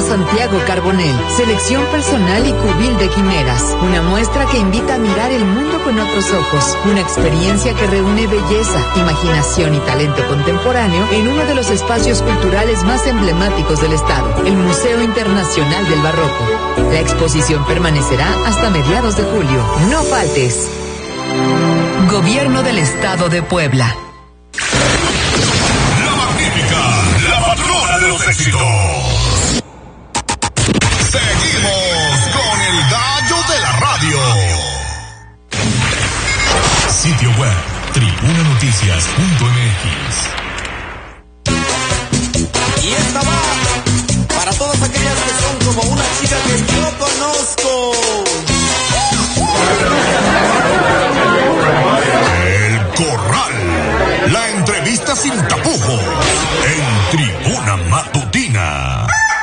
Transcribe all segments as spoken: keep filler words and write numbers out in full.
Santiago Carbonell, selección personal y cubil de quimeras. Una muestra que invita a mirar el mundo con otros ojos. Una experiencia que reúne belleza, imaginación y talento contemporáneo en uno de los espacios culturales más emblemáticos del estado, el Museo Internacional del Barroco. La exposición permanecerá hasta mediados de julio. No faltes. Gobierno del Estado de Puebla. La magnífica, la patrona de los éxitos. Seguimos con el gallo de la radio. Sitio web, tribuna noticias punto m x. Y esta va para todas aquellas que son como una chica que yo conozco. El Corral, la entrevista sin tapujos, en Tribuna Matutina.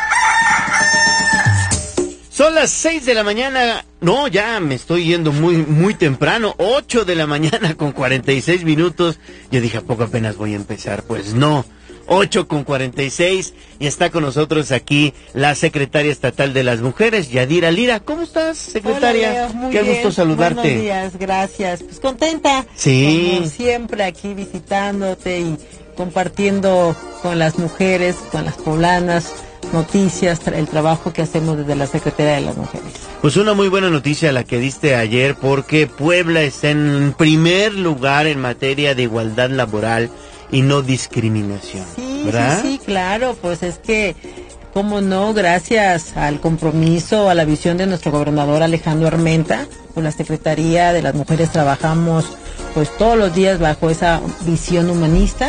Son las seis de la mañana, no, ya me estoy yendo muy muy temprano, ocho de la mañana con cuarenta y seis minutos. Yo dije, ¿a poco apenas voy a empezar? Pues no, ocho con cuarenta y seis, y está con nosotros aquí la secretaria estatal de las mujeres, Yadira Lira. ¿Cómo estás, secretaria? Hola, Leo, muy Qué bien. gusto saludarte. Buenos días, gracias. Pues contenta. Sí. Como siempre aquí visitándote y compartiendo con las mujeres, con las poblanas, noticias, el trabajo que hacemos desde la Secretaría de las Mujeres. Pues una muy buena noticia la que diste ayer, porque Puebla está en primer lugar en materia de igualdad laboral y no discriminación, Sí, ¿verdad? sí, sí, claro, pues es que, cómo no, gracias al compromiso, a la visión de nuestro gobernador Alejandro Armenta, con la Secretaría de las Mujeres trabajamos pues todos los días bajo esa visión humanista,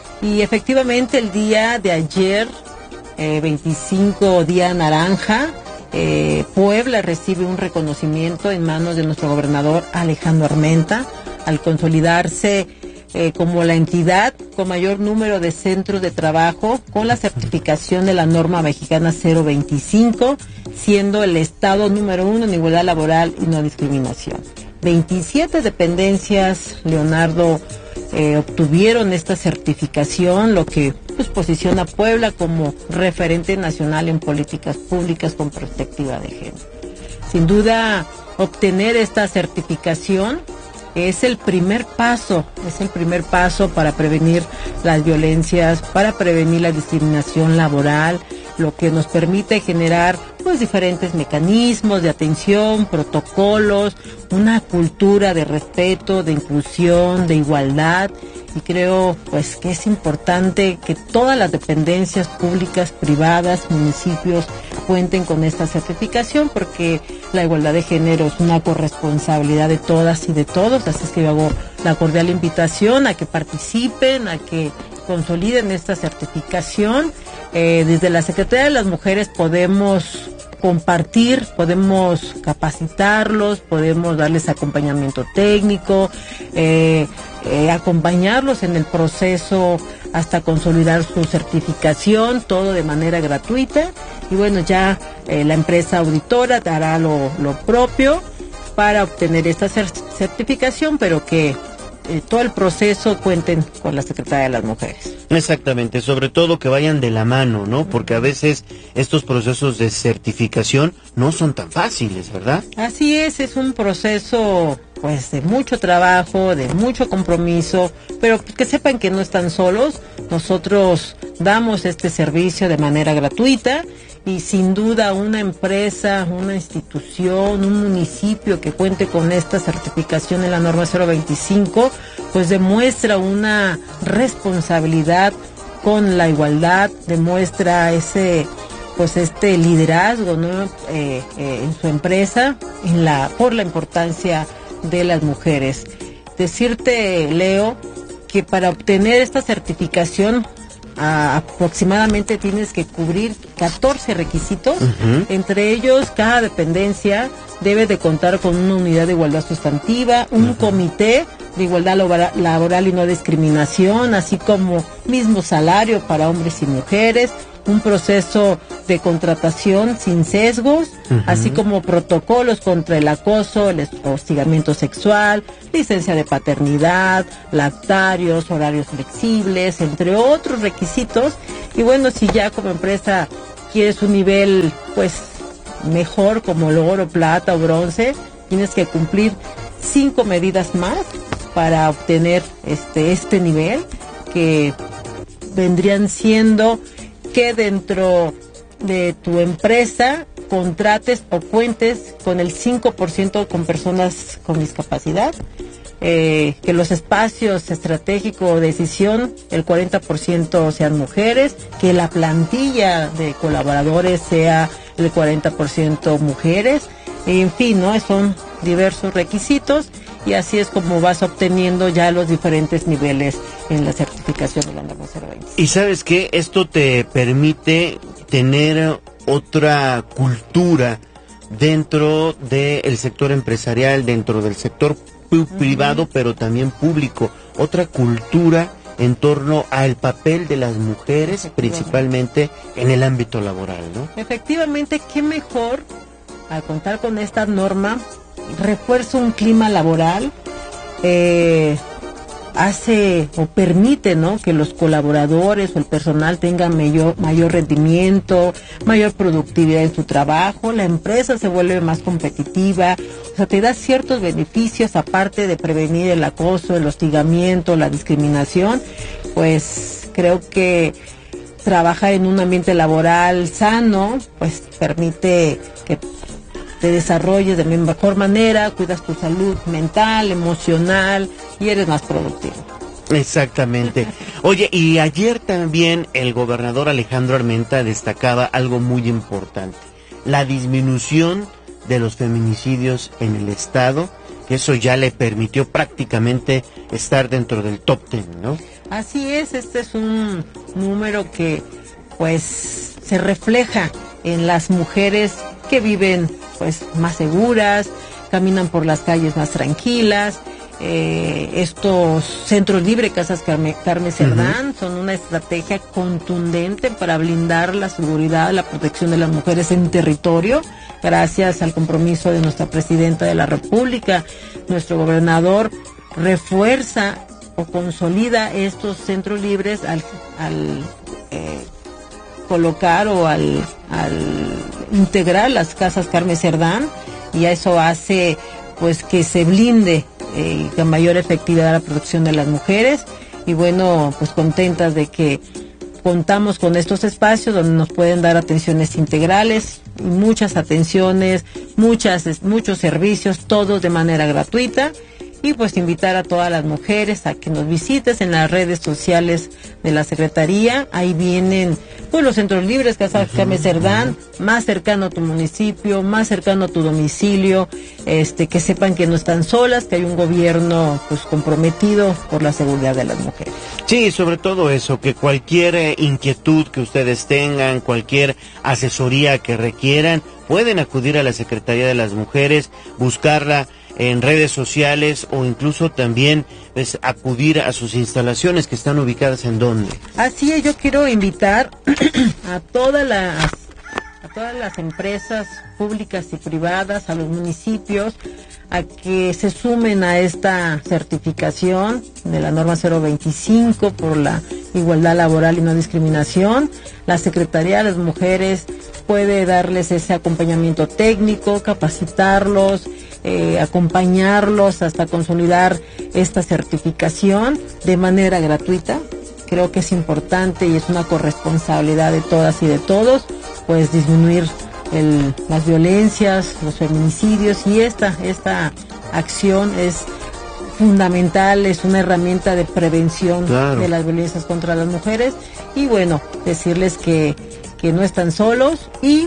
y efectivamente el día de ayer, eh, veinticinco, día naranja, eh, Puebla recibe un reconocimiento en manos de nuestro gobernador Alejandro Armenta, al consolidarse Eh, como la entidad con mayor número de centros de trabajo con la certificación de la norma mexicana cero veinticinco, siendo el estado número uno en igualdad laboral y no discriminación. veintisiete dependencias, Leonardo, eh, obtuvieron esta certificación, lo que pues posiciona a Puebla como referente nacional en políticas públicas con perspectiva de género. Sin duda, obtener esta certificación es el primer paso, es el primer paso para prevenir las violencias, para prevenir la discriminación laboral, lo que nos permite generar pues diferentes mecanismos de atención, protocolos, una cultura de respeto, de inclusión, de igualdad, y creo pues que es importante que todas las dependencias públicas, privadas, municipios cuenten con esta certificación, porque la igualdad de género es una corresponsabilidad de todas y de todos, así es que yo hago la cordial invitación a que participen, a que consoliden esta certificación. Eh, desde la Secretaría de las Mujeres podemos compartir, podemos capacitarlos, podemos darles acompañamiento técnico, eh, eh, acompañarlos en el proceso hasta consolidar su certificación, todo de manera gratuita. Y bueno, ya eh, la empresa auditora dará lo, lo propio para obtener esta certificación, pero que Eh, todo el proceso cuenten con la Secretaría de las Mujeres. Exactamente, sobre todo que vayan de la mano, ¿no? Porque a veces estos procesos de certificación no son tan fáciles, ¿verdad? Así es, es un proceso pues de mucho trabajo, de mucho compromiso, pero que sepan que no están solos. Nosotros damos este servicio de manera gratuita, y sin duda una empresa, una institución, un municipio que cuente con esta certificación en la norma cero veinticinco, pues demuestra una responsabilidad con la igualdad, demuestra ese pues este liderazgo, ¿no? eh, eh, en su empresa, en la por la importancia de las mujeres. Decirte, Leo, que para obtener esta certificación a, aproximadamente tienes que cubrir catorce requisitos. Uh-huh. Entre ellos, cada dependencia debe de contar con una unidad de igualdad sustantiva, un uh-huh. comité de igualdad laboral, laboral y no discriminación, así como mismo salario para hombres y mujeres, un proceso de contratación sin sesgos, uh-huh. así como protocolos contra el acoso, el hostigamiento sexual, licencia de paternidad, lactarios, horarios flexibles, entre otros requisitos. Y bueno, si ya como empresa quieres un nivel pues mejor como el oro, plata o bronce, tienes que cumplir cinco medidas más para obtener este este nivel, que vendrían siendo que dentro de tu empresa contrates o cuentes con el cinco por ciento con personas con discapacidad, eh, que los espacios estratégicos de decisión, el cuarenta por ciento sean mujeres, que la plantilla de colaboradores sea el cuarenta por ciento mujeres, en fin, ¿no? Son diversos requisitos y así es como vas obteniendo ya los diferentes niveles en la certificación de la norma cero veinte. Y sabes que esto te permite tener otra cultura dentro del sector empresarial, dentro del sector pu- privado, uh-huh. pero también público, otra cultura en torno al papel de las mujeres, principalmente en el ámbito laboral, ¿no? Efectivamente, qué mejor al contar con esta norma, refuerza un clima laboral, eh, hace o permite, ¿no?, que los colaboradores o el personal tengan mayor, mayor rendimiento, mayor productividad en su trabajo, la empresa se vuelve más competitiva, o sea, te da ciertos beneficios aparte de prevenir el acoso, el hostigamiento, la discriminación. Pues creo que trabajar en un ambiente laboral sano, pues permite que te desarrolles de mejor manera, cuidas tu salud mental, emocional y eres más productivo. Exactamente. Oye, y ayer también el gobernador Alejandro Armenta destacaba algo muy importante, la disminución de los feminicidios en el estado, que eso ya le permitió prácticamente estar dentro del top ten, ¿no? Así es, este es un número que pues se refleja en las mujeres que viven pues más seguras, caminan por las calles más tranquilas. Eh, estos centros libres, Casas Carme, Carmen Cerdán, uh-huh. son una estrategia contundente para blindar la seguridad, la protección de las mujeres en territorio, gracias al compromiso de nuestra presidenta de la República. Nuestro gobernador refuerza o consolida estos centros libres al, al eh, colocar o al, al integrar las Casas Carmen Cerdán, y eso hace pues que se blinde eh, con mayor efectividad la protección de las mujeres. Y bueno, pues contentas de que contamos con estos espacios donde nos pueden dar atenciones integrales, muchas atenciones, muchas muchos servicios, todos de manera gratuita. Y pues invitar a todas las mujeres a que nos visites en las redes sociales de la Secretaría. Ahí vienen pues los centros libres, Casa Carmen Cerdán, más cercano a tu municipio, más cercano a tu domicilio, este, que sepan que no están solas, que hay un gobierno pues comprometido por la seguridad de las mujeres. Sí, sobre todo eso, que cualquier eh, inquietud que ustedes tengan, cualquier asesoría que requieran, pueden acudir a la Secretaría de las Mujeres, buscarla en redes sociales o incluso también pues, acudir a sus instalaciones que están ubicadas en dónde. Así es, yo quiero invitar a todas las a todas las empresas públicas y privadas, a los municipios, a que se sumen a esta certificación de la norma cero veinticinco por la igualdad laboral y no discriminación. La Secretaría de las Mujeres puede darles ese acompañamiento técnico, capacitarlos, eh, acompañarlos hasta consolidar esta certificación de manera gratuita. Creo que es importante y es una corresponsabilidad de todas y de todos, pues disminuir el, las violencias, los feminicidios, y esta, esta acción es fundamental, es una herramienta de prevención, claro, de las violencias contra las mujeres. Y bueno, decirles que, que no están solos y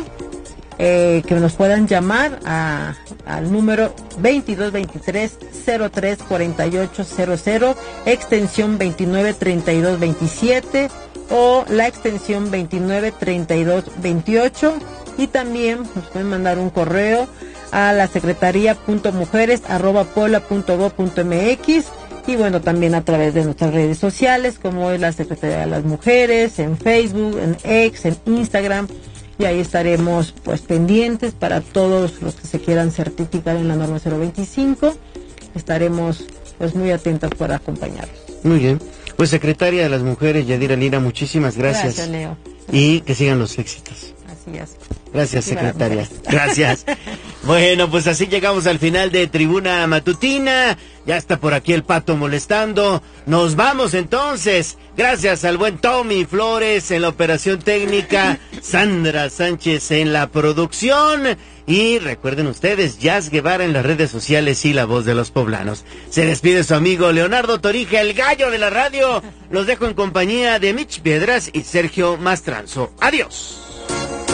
eh, que nos puedan llamar a, al número veintidós veintitrés cero tres cuarenta y ocho cero cero, extensión veintinueve treinta y dos veintisiete o la extensión veintinueve treinta y dos veintiocho, y también nos pueden mandar un correo a la secretaría punto mujeres arroba puebla punto gob punto mx, y bueno, también a través de nuestras redes sociales como es la Secretaría de las Mujeres, en Facebook, en X, en Instagram, y ahí estaremos pues pendientes para todos los que se quieran certificar en la norma cero veinticinco. Estaremos pues muy atentos para acompañarlos. Muy bien. Pues Secretaria de las Mujeres, Yadira Lira, muchísimas gracias. Gracias, Leo. Y que sigan los éxitos. Así sillas. Gracias, Sí, para secretaria. mujeres. Gracias. Bueno, pues así llegamos al final de Tribuna Matutina. Ya está por aquí el Pato molestando. Nos vamos entonces. Gracias al buen Tommy Flores en la operación técnica, Sandra Sánchez en la producción. Y recuerden ustedes, Jazz Guevara en las redes sociales y la voz de los poblanos. Se despide su amigo Leonardo Torija, el gallo de la radio. Los dejo en compañía de Mitch Piedras y Sergio Mastranzo. Adiós.